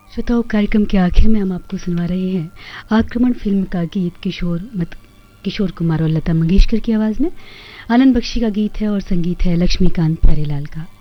श्रोताओं, कार्यक्रम के आखिर में हम आपको सुनवा रहे हैं आक्रमण फिल्म का गीत किशोर कुमार और लता मंगेशकर की आवाज़ में। आनंद बख्शी का गीत है और संगीत है लक्ष्मीकांत प्यारेलाल का।